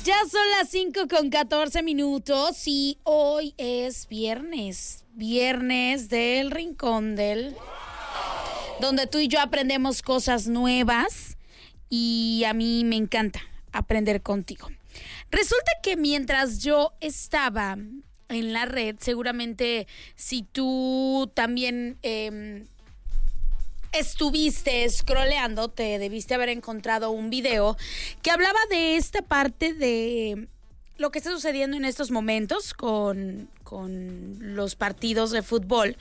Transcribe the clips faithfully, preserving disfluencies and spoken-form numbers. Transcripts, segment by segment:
Ya son las cinco con catorce minutos y hoy es viernes, viernes del Rincón del, donde tú y yo aprendemos cosas nuevas y a mí me encanta aprender contigo. Resulta que mientras yo estaba en la red, seguramente si tú también eh, estuviste scrolleando, te debiste haber encontrado un video que hablaba de esta parte de lo que está sucediendo en estos momentos con, con los partidos de fútbol.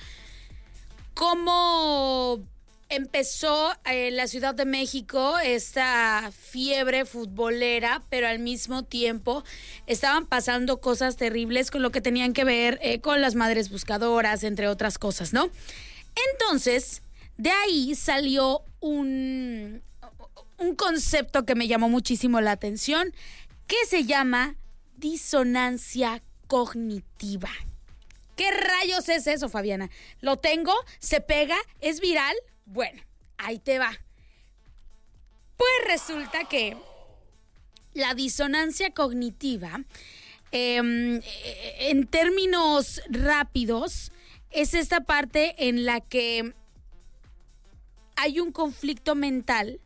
Cómo empezó en la Ciudad de México esta fiebre futbolera, pero al mismo tiempo estaban pasando cosas terribles con lo que tenían que ver eh, con las madres buscadoras, entre otras cosas, ¿no? Entonces, de ahí salió un, un concepto que me llamó muchísimo la atención, que se llama disonancia cognitiva. ¿Qué rayos es eso, Fabiana? ¿Lo tengo? ¿Se pega? ¿Es viral? Bueno, ahí te va. Pues resulta que la disonancia cognitiva, eh, en términos rápidos, es esta parte en la que hay un conflicto mental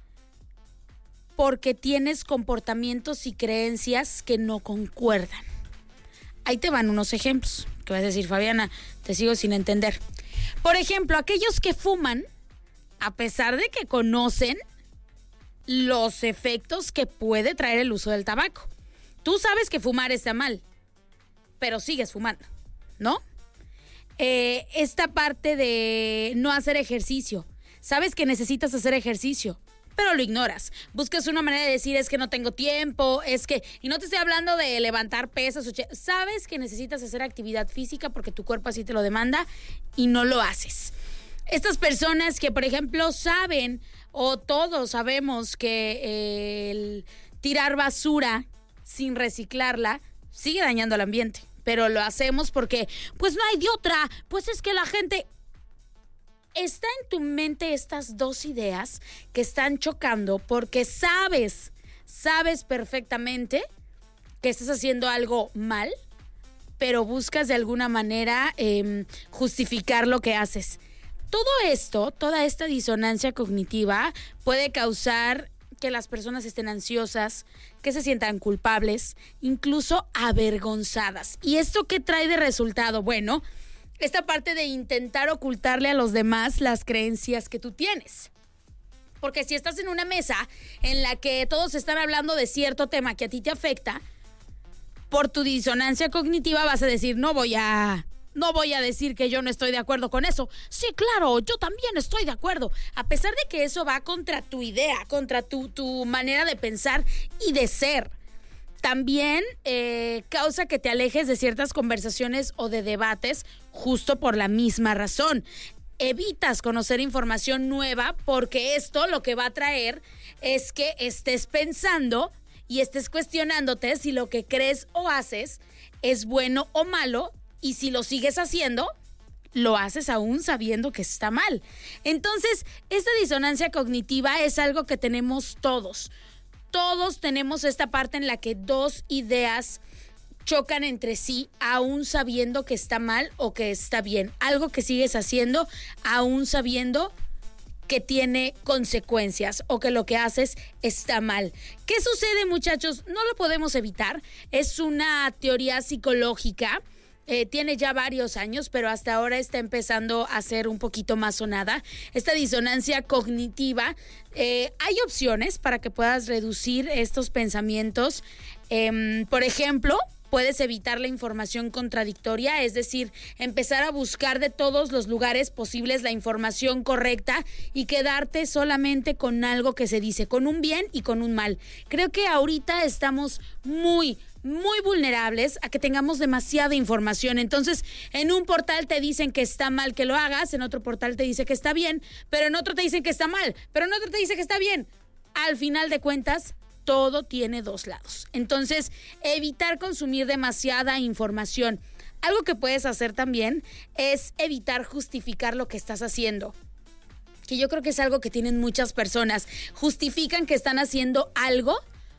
porque tienes comportamientos y creencias que no concuerdan. Ahí te van unos ejemplos. ¿Qué vas a decir, Fabiana? Te sigo sin entender. Por ejemplo, aquellos que fuman, a pesar de que conocen los efectos que puede traer el uso del tabaco. Tú sabes que fumar está mal, pero sigues fumando, ¿no? Eh, esta parte de no hacer ejercicio. Sabes que necesitas hacer ejercicio, pero lo ignoras. Buscas una manera de decir, es que no tengo tiempo, es que... Y no te estoy hablando de levantar pesas. Sabes que necesitas hacer actividad física porque tu cuerpo así te lo demanda y no lo haces. Estas personas que, por ejemplo, saben, o todos sabemos que eh, el tirar basura sin reciclarla sigue dañando al ambiente, pero lo hacemos porque, pues no hay de otra, pues es que la gente... Está en tu mente estas dos ideas que están chocando porque sabes, sabes perfectamente que estás haciendo algo mal, pero buscas de alguna manera eh, justificar lo que haces. Todo esto, toda esta disonancia cognitiva puede causar que las personas estén ansiosas, que se sientan culpables, incluso avergonzadas. ¿Y esto qué trae de resultado? Bueno, esta parte de intentar ocultarle a los demás las creencias que tú tienes. Porque si estás en una mesa en la que todos están hablando de cierto tema que a ti te afecta, por tu disonancia cognitiva vas a decir, no voy a... No voy a decir que yo no estoy de acuerdo con eso. Sí, claro, yo también estoy de acuerdo. A pesar de que eso va contra tu idea, contra tu, tu manera de pensar y de ser. También eh, causa que te alejes de ciertas conversaciones o de debates justo por la misma razón. Evitas conocer información nueva porque esto lo que va a traer es que estés pensando y estés cuestionándote si lo que crees o haces es bueno o malo. Y si lo sigues haciendo, lo haces aún sabiendo que está mal. Entonces, esta disonancia cognitiva es algo que tenemos todos. Todos tenemos esta parte en la que dos ideas chocan entre sí, aún sabiendo que está mal o que está bien. Algo que sigues haciendo, aún sabiendo que tiene consecuencias o que lo que haces está mal. ¿Qué sucede, muchachos? No lo podemos evitar. Es una teoría psicológica. Eh, tiene ya varios años, pero hasta ahora está empezando a ser un poquito más sonada. Esta disonancia cognitiva, eh, hay opciones para que puedas reducir estos pensamientos. Eh, por ejemplo, puedes evitar la información contradictoria, es decir, empezar a buscar de todos los lugares posibles la información correcta y quedarte solamente con algo que se dice, con un bien y con un mal. Creo que ahorita estamos muy... muy vulnerables a que tengamos demasiada información. Entonces, en un portal te dicen que está mal que lo hagas, en otro portal te dice que está bien, pero en otro te dicen que está mal, pero en otro te dice que está bien. Al final de cuentas, todo tiene dos lados. Entonces, evitar consumir demasiada información. Algo que puedes hacer también es evitar justificar lo que estás haciendo. Que yo creo que es algo que tienen muchas personas. Justifican que están haciendo algo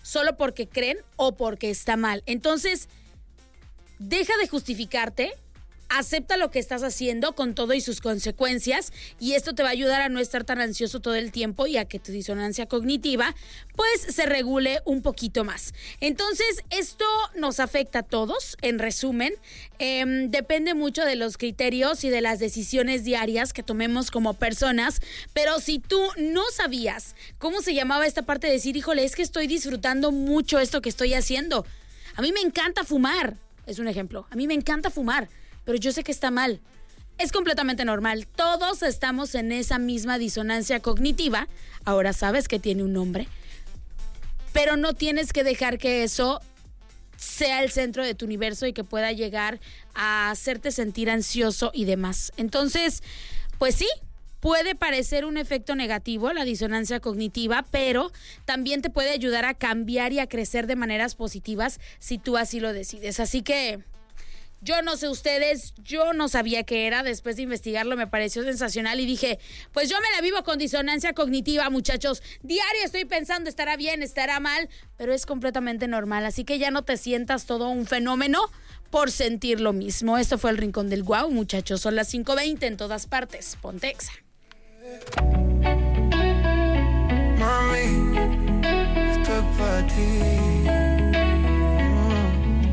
solo porque creen o porque está mal. Entonces, deja de justificarte, acepta lo que estás haciendo con todo y sus consecuencias, y esto te va a ayudar a no estar tan ansioso todo el tiempo y a que tu disonancia cognitiva pues se regule un poquito más. Entonces, esto nos afecta a todos, en resumen. Eh, depende mucho de los criterios y de las decisiones diarias que tomemos como personas, pero si tú no sabías cómo se llamaba esta parte de decir, híjole, es que estoy disfrutando mucho esto que estoy haciendo. A mí me encanta fumar, es un ejemplo. A mí me encanta fumar, pero yo sé que está mal. Es completamente normal. Todos estamos en esa misma disonancia cognitiva. Ahora sabes que tiene un nombre. Pero no tienes que dejar que eso sea el centro de tu universo y que pueda llegar a hacerte sentir ansioso y demás. Entonces, pues sí, puede parecer un efecto negativo la disonancia cognitiva, pero también te puede ayudar a cambiar y a crecer de maneras positivas si tú así lo decides. Así que yo no sé ustedes, yo no sabía qué era. Después de investigarlo me pareció sensacional y dije, pues yo me la vivo con disonancia cognitiva, muchachos. Diario estoy pensando, estará bien, estará mal, pero es completamente normal. Así que ya no te sientas todo un fenómeno por sentir lo mismo. Esto fue el Rincón del Guau, muchachos. Son las cinco veinte en todas partes. Ponte Exa.